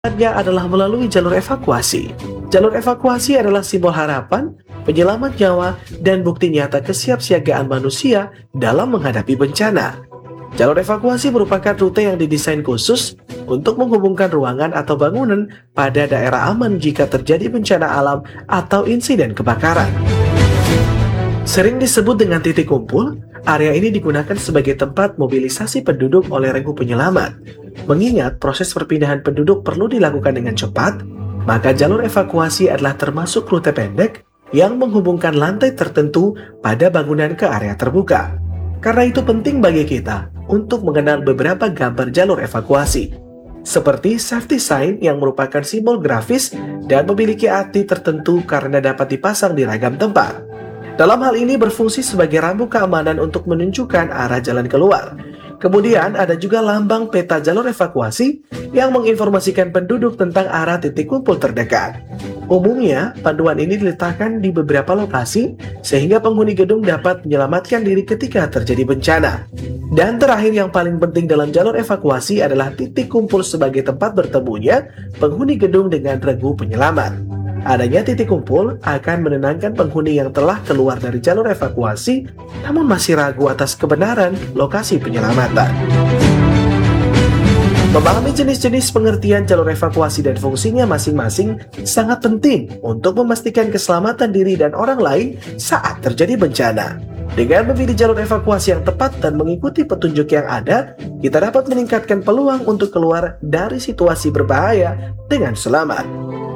Nya adalah melalui jalur evakuasi. Jalur evakuasi adalah simbol harapan, penyelamat nyawa, dan bukti nyata kesiapsiagaan manusia dalam menghadapi bencana. Jalur evakuasi merupakan rute yang didesain khusus untuk menghubungkan ruangan atau bangunan pada daerah aman jika terjadi bencana alam atau insiden kebakaran. Sering disebut dengan titik kumpul, area ini digunakan sebagai tempat mobilisasi penduduk oleh regu penyelamat. Mengingat proses perpindahan penduduk perlu dilakukan dengan cepat, maka jalur evakuasi adalah termasuk rute pendek yang menghubungkan lantai tertentu pada bangunan ke area terbuka. Karena itu penting bagi kita untuk mengenal beberapa gambar jalur evakuasi, seperti safety sign yang merupakan simbol grafis dan memiliki arti tertentu karena dapat dipasang di ragam tempat. Dalam hal ini berfungsi sebagai rambu keamanan untuk menunjukkan arah jalan keluar. Kemudian ada juga lambang peta jalur evakuasi yang menginformasikan penduduk tentang arah titik kumpul terdekat. Umumnya, panduan ini diletakkan di beberapa lokasi sehingga penghuni gedung dapat menyelamatkan diri ketika terjadi bencana. Dan terakhir yang paling penting dalam jalur evakuasi adalah titik kumpul sebagai tempat bertemunya penghuni gedung dengan regu penyelamat. Adanya titik kumpul akan menenangkan penghuni yang telah keluar dari jalur evakuasi namun masih ragu atas kebenaran lokasi penyelamatan. Memahami jenis-jenis pengertian jalur evakuasi dan fungsinya masing-masing sangat penting untuk memastikan keselamatan diri dan orang lain saat terjadi bencana. Dengan memilih jalur evakuasi yang tepat dan mengikuti petunjuk yang ada, kita dapat meningkatkan peluang untuk keluar dari situasi berbahaya dengan selamat.